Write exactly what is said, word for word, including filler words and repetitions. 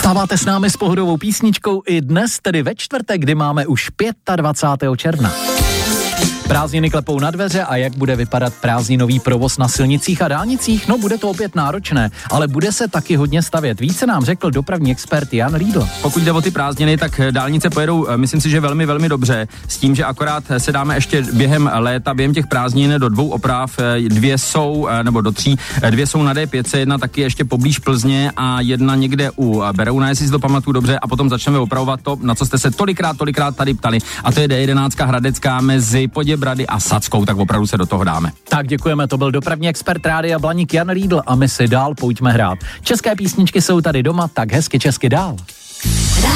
Vstáváte s námi s pohodovou písničkou i dnes, tedy ve čtvrtek, kdy máme už dvacátého pátého června. Prázdniny klepou na dveře a jak bude vypadat prázdninový provoz na silnicích a dálnicích? No, bude to opět náročné, ale bude se taky hodně stavět. Více nám řekl dopravní expert Jan Riedl. Pokud jde o ty prázdniny, tak dálnice pojedou, myslím si, že velmi, velmi dobře, s tím, že akorát se dáme ještě během léta, během těch prázdnin do dvou oprav, dvě jsou, nebo do tří, dvě jsou na D pět, jedna taky ještě poblíž Plzně a jedna někde u Berouna, jestli si to pamatuju dobře, a potom začneme opravovat to, na co jste se tolikrát, tolikrát tady ptali, a to je D jedenáct Hradecká mezi Poděbrady a Sackou, tak opravdu se do toho dáme. Tak děkujeme, to byl dopravní expert Rádia Blaník Jan Riedl a my si dál pojďme hrát. České písničky jsou tady doma, tak hezky česky dál.